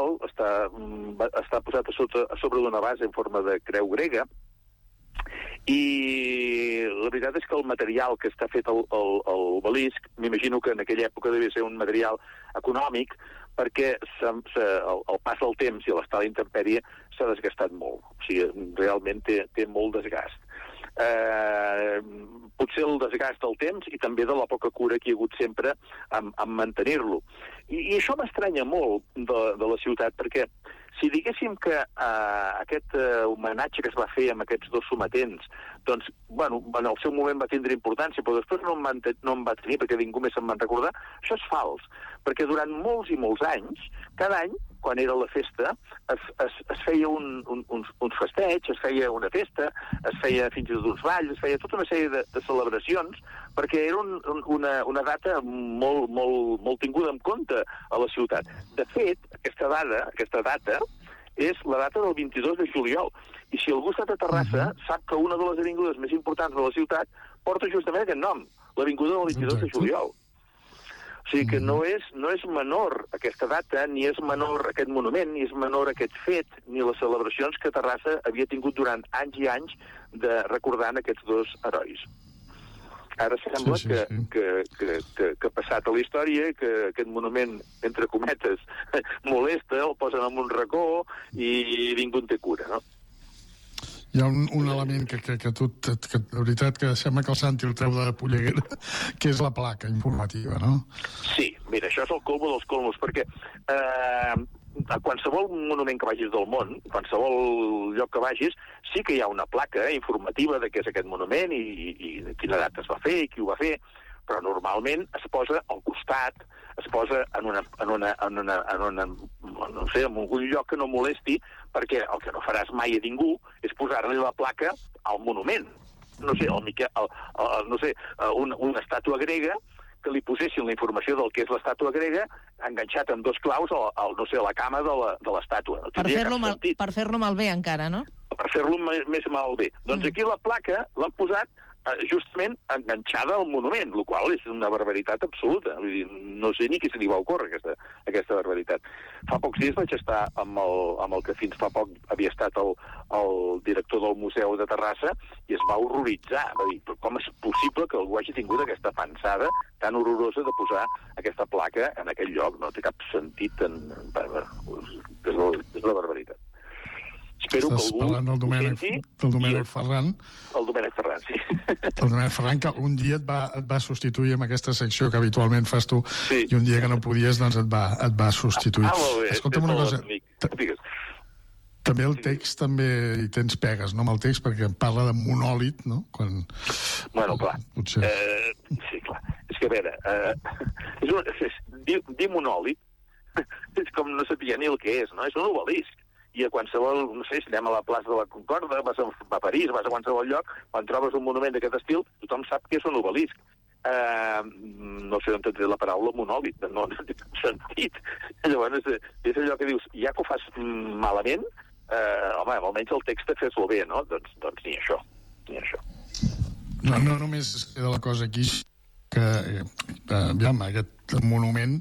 material està posat a sobre d'una base en forma de creu grega, i la veritat és que el material que està fet al obelisc, m'imagino que en aquella època devia ser un material econòmic, perquè al pas del temps i a l'estat d'intempèrie s'ha desgastat molt. O sigui, realment té molt desgast. Potser el desgast del temps i també de la poca cura que hi ha hagut sempre en mantenir-lo. I això m'estranya molt de la ciutat, perquè si diguéssim que aquest homenatge que es va fer amb aquests dos sometents, doncs, bueno, en el seu moment va tindre importància, però després no en va tenir perquè ningú més se'n va recordar, això és fals, perquè durant molts i molts anys, cada any, quan era la festa, es feia uns festeigs, es feia una festa, es feia fins i tot uns balls, es feia tota una sèrie de celebracions, perquè era una data molt tinguda en compte a la ciutat. De fet, aquesta data és la data del 22 de juliol. I si algú està a Terrassa, sap que una de les avingudes més importants de la ciutat porta justament aquest nom, l'avinguda del 22 de juliol. O sigui que no és menor aquesta data, ni és menor aquest monument, ni és menor aquest fet, ni les celebracions que Terrassa havia tingut durant anys i anys de recordant aquests dos herois. Ara sembla que ha passat a la història, que aquest monument, entre cometes, molesta, el posen en un racó i ningú en té cura, no? Hi ha un element que de veritat que sembla que el Santi el treu de la polleguera, que és la placa informativa, no? Sí, mira, això és el colmo dels colmos, perquè a qualsevol monument que vagis del món, qualsevol lloc que vagis, sí que hi ha una placa informativa de què és aquest monument i de quina data es va fer i qui ho va fer, però normalment es posa al costat, es posa en algun lloc que no molesti, perquè el que no faràs mai a ningú és posar-li la placa al monument. No sé, una estàtua grega, que li posessin la informació del que és l'estàtua grega enganxat amb dos claus a la cama de l'estàtua. Per fer-lo malbé encara, no? Per fer-lo més malbé. Doncs aquí la placa l'han posat justament enganxada al monument, el qual és una barbaritat absoluta. Vull dir, no sé ni qui se li va ocórrer aquesta barbaritat. Fa pocs dies vaig estar amb el que fins fa poc havia estat el director del Museu de Terrassa i es va horroritzar. Va dir, com és possible que algú hagi tingut aquesta pensada tan horrorosa de posar aquesta placa en aquell lloc? No té cap sentit. És la barbaritat. Espero que algú del Domènec Ferran. El Domènec Ferran, sí. El Domènec Ferran, que un dia et va substituir amb aquesta secció que habitualment fas tu, sí. I un dia que no podies, doncs et va substituir. Molt bé. Escolta'm una cosa. També el text també hi tens pegues, no, amb el text, perquè parla de monòlit, no? Bueno, clar. Potser. Sí, clar. És que, a veure, dir monòlit és com no sabia ni el que és, no? És un obelisc. I a qualsevol, no sé, si anem a la plaça de la Concòrdia, vas a París, vas a qualsevol lloc, quan trobes un monument d'aquest estil, tothom sap que és un obelisc. No sé on t'entendré la paraula monòlit, no té sentit. Llavors, és allò que dius, ja que ho fas malament, home, almenys el text fes-lo bé, no? Doncs ni això. No només queda la cosa aquí, que aquest monument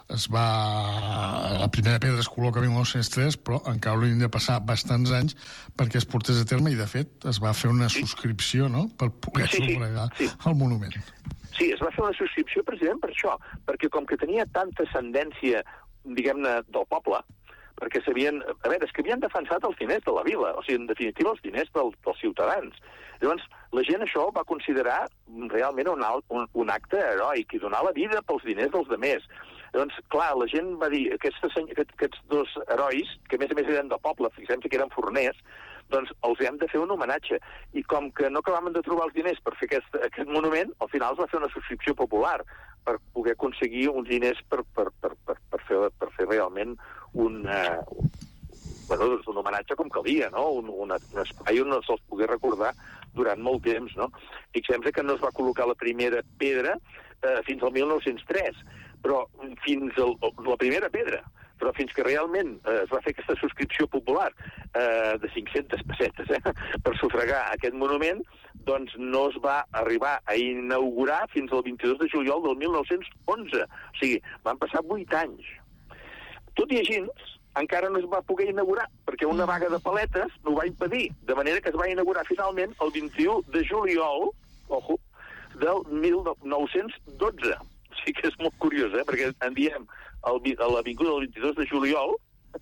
la primera pedra es col·loca en 1903, però encara haurien de passar bastants anys perquè es portés a terme, i de fet es va fer una subscripció, no?, per poder sufragar el monument. Sí, es va fer una subscripció precisament per això, perquè com que tenia tanta ascendència, diguem-ne, del poble, perquè sabien... A veure, és que havien defensat els diners de la vila, o sigui, en definitiva, els diners dels ciutadans. Llavors, la gent això va considerar realment un acte heroic i donar la vida pels diners dels demés. Llavors, clar, la gent va dir, aquests dos herois, que a més eren de poble, fixem-se que eren forners, doncs els hem de fer un homenatge. I com que no acabàvem de trobar els diners per fer aquest monument, al final es va fer una subscripció popular per poder aconseguir uns diners per fer realment un homenatge com calia, no? Un espai on se'ls pogués recordar durant molt temps, no? Fixem-se que no es va col·locar la primera pedra fins al 1903, però la primera pedra, però fins que realment es va fer aquesta subscripció popular de 500 pessetes per sufragar aquest monument, doncs no es va arribar a inaugurar fins al 22 de juliol del 1911. O sigui, van passar 8 anys. Tot i així, encara no es va poder inaugurar, perquè una vaga de paletes ho va impedir, de manera que es va inaugurar finalment el 21 de juliol, ojo, del 1912. Sí que és molt curiós, perquè en diem l'avinguda del 22 de juliol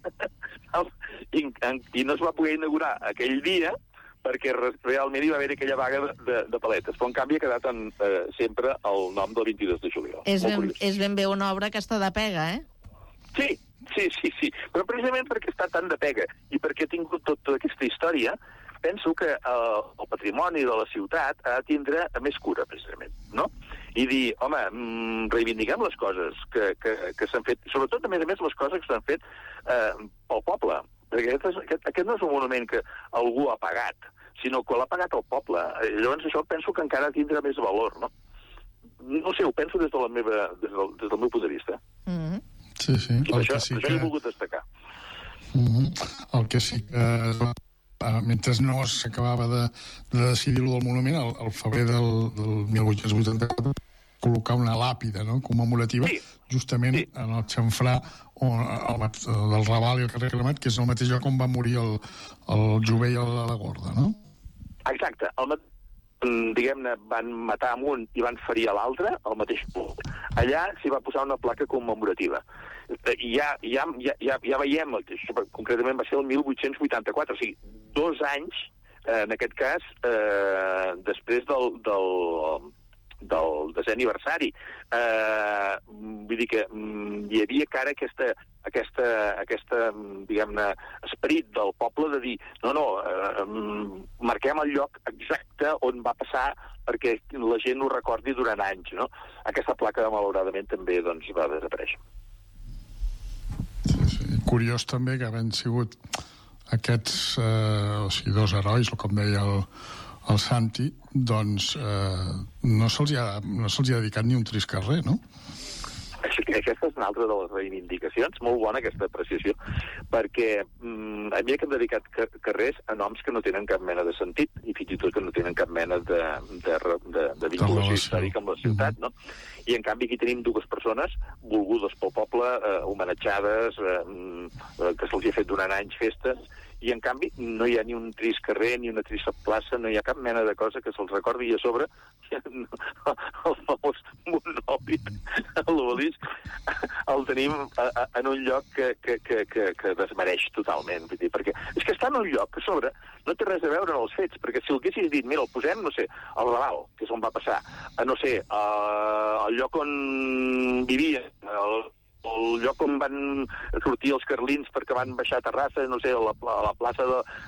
i no es va poder inaugurar aquell dia perquè realment hi va haver aquella vaga de paletes. Però, en canvi, ha quedat sempre el nom del 22 de juliol. És ben bé una obra que està de pega, Sí. Però precisament perquè està tan de pega i perquè ha tingut tota aquesta història, penso que el patrimoni de la ciutat ha de tindre més cura, precisament, no? I dir, home, reivindiquem les coses que s'han fet, sobretot, a més, les coses que s'han fet pel poble. Perquè aquest no és un monument que algú ha pagat, sinó que l'ha pagat el poble. Llavors això penso que encara tindrà més valor, no? No sé, ho penso des del meu punt de vista. Sí. I per això he volgut destacar. El que sí que... mentre no s'acabava de decidir-lo del monument, al febrer del 1884 col·locar una làpida, no?, commemorativa, justament en el xamfrà del Raval i el carrer Cremat, que és el mateix lloc on va morir el Jové i la Gorda, no? Exacte. Diguem-ne, van matar a un i van ferir a l'altre, al mateix punt. Allà s'hi va posar una placa commemorativa. I ja veiem, concretament va ser el 1884, o sigui, 2 anys, en aquest cas, després del desè aniversari. Vull dir que hi havia encara aquesta diguem-ne, esperit del poble de dir marquem el lloc exacte on va passar perquè la gent ho recordi durant anys, no? Aquesta placa, malauradament, també doncs, va desaparèixer. Sí. Curiós també que havent sigut aquests 2 herois, com deia el Santi, doncs no se'ls ha dedicat ni un trist carrer, no? Aquesta és una altra de les reivindicacions, molt bona aquesta apreciació, perquè a mi que hem dedicat carrers a noms que no tenen cap mena de sentit, i fins i tot que no tenen cap mena de vinculació històrica amb la ciutat, no? I en canvi aquí tenim 2 persones volgudes pel poble, homenatjades, que se'ls ha fet durant anys festes, i en canvi no hi ha ni un trist carrer, ni una trista plaça, no hi ha cap mena de cosa que se'ls recordi, i a sobre el famós monòlit, l'obelisc, el tenim en un lloc que desmereix totalment, vull dir, perquè és que està en un lloc que a sobre no té res a veure amb els fets, perquè si l'haguessis dit, mira, el posem, no sé, al Raval, que és on va passar, no sé, el lloc on vivia, el lloc on van sortir els carlins perquè van baixar a Terrassa, no sé, a la plaça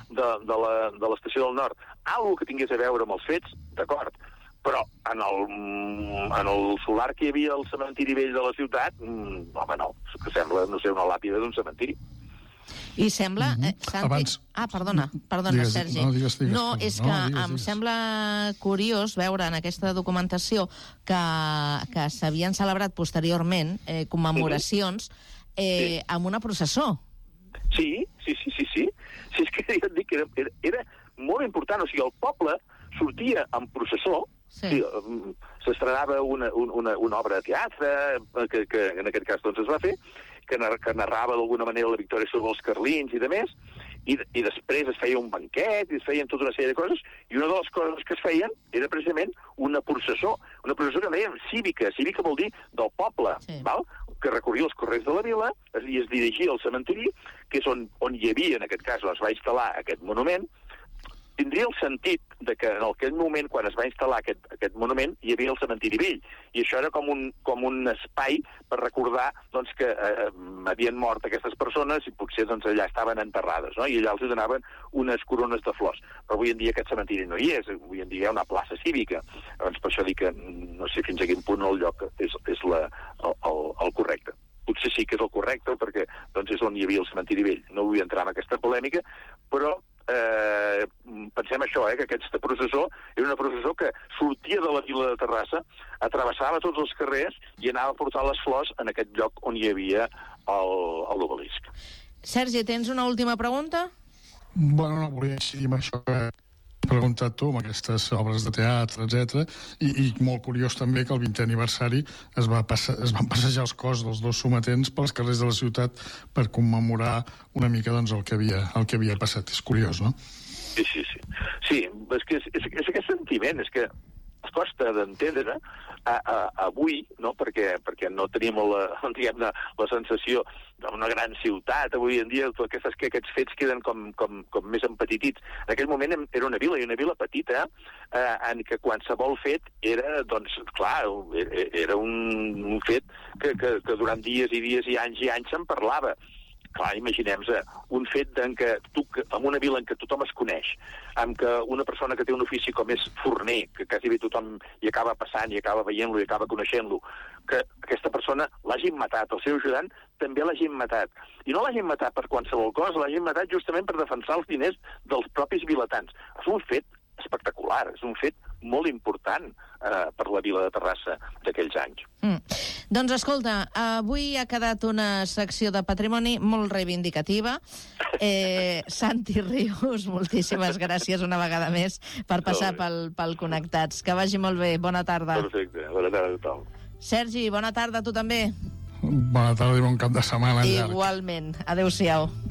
de l'Estació del Nord, algo que tingués a veure amb els fets, d'acord, però en el solar que hi havia al cementiri vell de la ciutat, home, no, que sembla, no sé, una làpida d'un cementiri. I sembla... Santi... Perdona, Sergi. Digues, no, és que em sembla curiós veure en aquesta documentació que s'havien celebrat posteriorment commemoracions amb una processó. Sí. Sí, és que ja et dic que era molt important. O sigui, el poble sortia en processó, s'estrenava una obra de teatre, que en aquest cas doncs es va fer, que narrava d'alguna manera la victòria sobre els carlins i de més, i després es feia un banquet, i es feien tota una sèrie de coses, i una de les coses que es feien era precisament una processó que dèiem cívica vol dir del poble, val? Que recorria els carrers de la vila i es dirigia al cementiri, que és on hi havia, en aquest cas, es va instal·lar aquest monument. Tindria el sentit de que en aquell moment, quan es va instal·lar aquest monument, hi havia el cementiri vell, i això era com un espai per recordar doncs, que havien mort aquestes persones i potser doncs, allà estaven enterrades, no? I allà els donaven unes corones de flors. Però avui en dia aquest cementiri no hi és, avui en dia hi ha una plaça cívica. Doncs per això dic que no sé fins a quin punt el lloc és el correcte. Potser sí que és el correcte, perquè doncs, és on hi havia el cementiri vell. No vull entrar en aquesta polèmica, però pensem això, que aquesta processó era una processó que sortia de la vila de Terrassa, travessava tots els carrers i anava a portar les flors en aquest lloc on hi havia l'obelisc. Sergi, tens una última pregunta? Bueno, no volia incidir en això que preguntat tu, amb aquestes obres de teatre, etc. I molt curiós també que el 20è aniversari es van passejar els cos dels dos sometents pels carrers de la ciutat per commemorar una mica doncs, el que havia passat. És curiós, no? Sí. Sí, és que és aquest sentiment, és que es costa d'entendre avui, no? perquè no tenim la sensació d'una gran ciutat. Avui en dia aquests fets queden com més empetitits. En aquell moment era una vila, i una vila petita, en què qualsevol fet era, doncs, clar, era un fet que durant dies i dies i anys se'n parlava. Clar, imaginem-se un fet en una vila en què tothom es coneix, en què una persona que té un ofici com és forner, que quasi bé tothom hi acaba passant, i acaba veient-lo, i acaba coneixent-lo, que aquesta persona l'hagin matat, el seu ajudant també l'hagin matat. I no l'hagin matat per qualsevol cosa, l'hagin matat justament per defensar els diners dels propis vilatans. És un fet espectacular, és un fet molt important per la vila de Terrassa d'aquells anys. Doncs escolta, avui ha quedat una secció de patrimoni molt reivindicativa. Santi Rius, moltíssimes gràcies una vegada més per passar pel Connectats. Que vagi molt bé, bona tarda. Perfecte, bona tarda a tothom. Sergi, bona tarda a tu també. Bona tarda i bon cap de setmana llarg. Igualment, adéu-siau.